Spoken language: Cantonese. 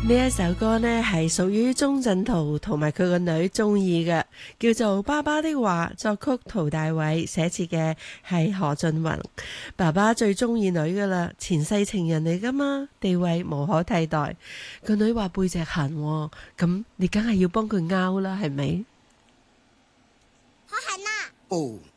呢一首歌呢係屬於鍾鎮濤同埋佢個女中意嘅，叫做《爸爸的話》，作曲陶大偉，寫詞嘅係何俊宏。爸爸最中意女噶啦，前世情人嚟噶嘛，地位無可替代。個女話背脊痕喎，咁你梗係要幫佢拗啦，係咪？ 好痕啊！ 哦。